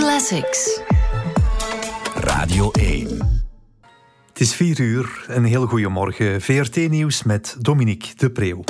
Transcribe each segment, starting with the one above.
Classics. Radio 1. Het is 4:00, een heel goede morgen. VRT-nieuws met Dominique de Preeuw.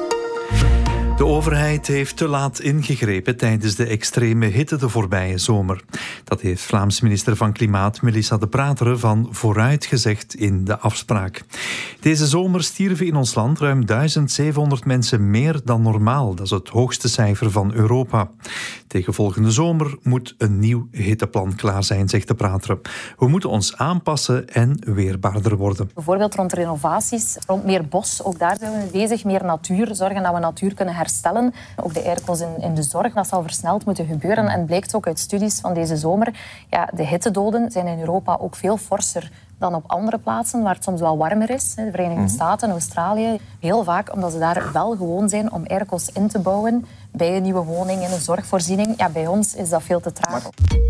De overheid heeft te laat ingegrepen tijdens de extreme hitte de voorbije zomer. Dat heeft Vlaams minister van Klimaat Melissa De Prateren van Vooruit gezegd in de afspraak. Deze zomer stierven in ons land ruim 1700 mensen meer dan normaal. Dat is het hoogste cijfer van Europa. Tegen volgende zomer moet een nieuw hitteplan klaar zijn, zegt De Prateren. We moeten ons aanpassen en weerbaarder worden. Bijvoorbeeld rond renovaties, rond meer bos. Ook daar zijn we mee bezig. Meer natuur, zorgen dat we natuur kunnen herstellen. Ook de airco's in de zorg, dat zal versneld moeten gebeuren. En blijkt ook uit studies van deze zomer, ja, de hittedoden zijn in Europa ook veel forser dan op andere plaatsen waar het soms wel warmer is. De Verenigde Staten, Australië. Heel vaak omdat ze daar wel gewoon zijn om airco's in te bouwen bij een nieuwe woning, in een zorgvoorziening. Ja, bij ons is dat veel te traag.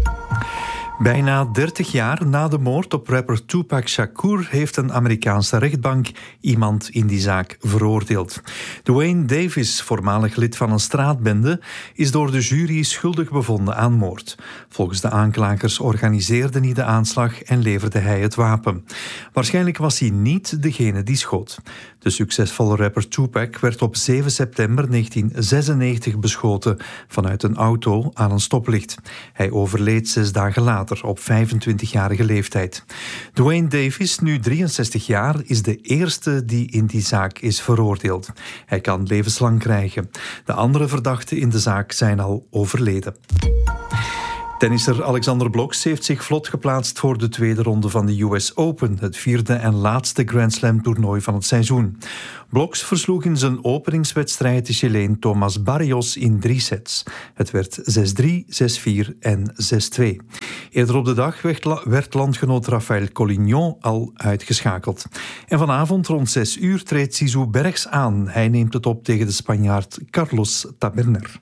Bijna 30 jaar na de moord op rapper Tupac Shakur heeft een Amerikaanse rechtbank iemand in die zaak veroordeeld. Duane Davis, voormalig lid van een straatbende, is door de jury schuldig bevonden aan moord. Volgens de aanklagers organiseerde hij de aanslag en leverde hij het wapen. Waarschijnlijk was hij niet degene die schoot. De succesvolle rapper Tupac werd op 7 september 1996 beschoten vanuit een auto aan een stoplicht. Hij overleed 6 dagen later op 25-jarige leeftijd. Duane Davis, nu 63 jaar, is de eerste die in die zaak is veroordeeld. Hij kan levenslang krijgen. De andere verdachten in de zaak zijn al overleden. Tennisser Alexander Bloksch heeft zich vlot geplaatst voor de tweede ronde van de US Open, het 4e en laatste Grand Slam toernooi van het seizoen. Bloksch versloeg in zijn openingswedstrijd de Chileen Tomás Barrios in 3 sets. Het werd 6-3, 6-4 en 6-2. Eerder op de dag werd landgenoot Rafael Collignon al uitgeschakeld. En vanavond rond 6 uur treedt Zizou Bergs aan. Hij neemt het op tegen de Spanjaard Carlos Taberner.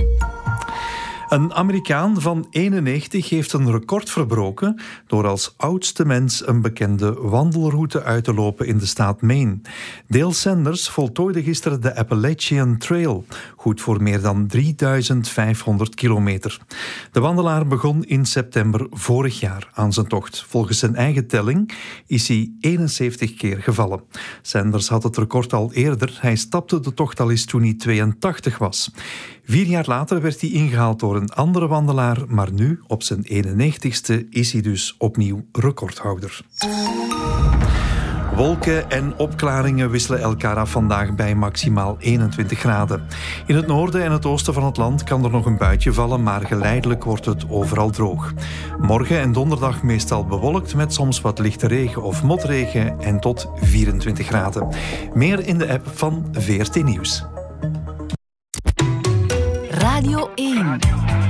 Een Amerikaan van 91 heeft een record verbroken door als oudste mens een bekende wandelroute uit te lopen in de staat Maine. Dale Sanders voltooide gisteren de Appalachian Trail, goed voor meer dan 3500 kilometer. De wandelaar begon in september vorig jaar aan zijn tocht. Volgens zijn eigen telling is hij 71 keer gevallen. Sanders had het record al eerder. Hij stapte de tocht al eens toen hij 82 was. 4 jaar later werd hij ingehaald door een andere wandelaar, maar nu, op zijn 91ste, is hij dus opnieuw recordhouder. Wolken en opklaringen wisselen elkaar af vandaag bij maximaal 21 graden. In het noorden en het oosten van het land kan er nog een buitje vallen, maar geleidelijk wordt het overal droog. Morgen en donderdag meestal bewolkt met soms wat lichte regen of motregen en tot 24 graden. Meer in de app van VRT Nieuws. Radio 1.